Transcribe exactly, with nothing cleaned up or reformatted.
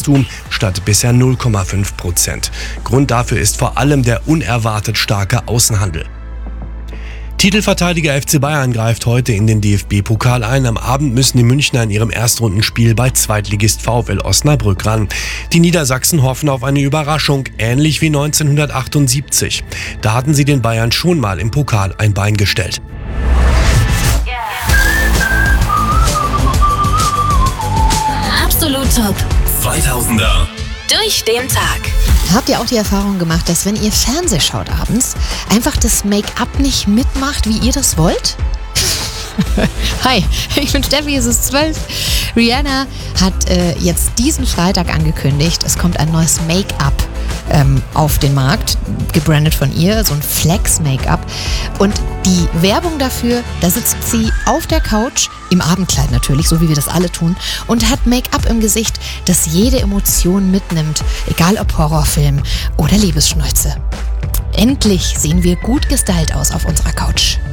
Wachstum statt bisher null Komma fünf Prozent. Grund dafür ist vor allem der unerwartet starke Außenhandel. Titelverteidiger F C Bayern greift heute in den D F B-Pokal ein. Am Abend müssen die Münchner in ihrem Erstrundenspiel bei Zweitligist VfL Osnabrück ran. Die Niedersachsen hoffen auf eine Überraschung, ähnlich wie neunzehnhundertachtundsiebzig. Da hatten sie den Bayern schon mal im Pokal ein Bein gestellt. Absolut Top. zweitausender. Durch den Tag. Habt ihr auch die Erfahrung gemacht, dass wenn ihr Fernseh schaut abends, einfach das Make-up nicht mitmacht, wie ihr das wollt? Hi, ich bin Steffi, es ist zwölf. Rihanna hat äh, jetzt diesen Freitag angekündigt, es kommt ein neues Make-up ähm, auf den Markt, gebrandet von ihr, so ein Flex-Make-up. Und die Werbung dafür, da sitzt sie auf der Couch, im Abendkleid natürlich, so wie wir das alle tun, und hat Make-up im Gesicht, das jede Emotion mitnimmt, egal ob Horrorfilm oder Liebesschnäuze. Endlich sehen wir gut gestylt aus auf unserer Couch.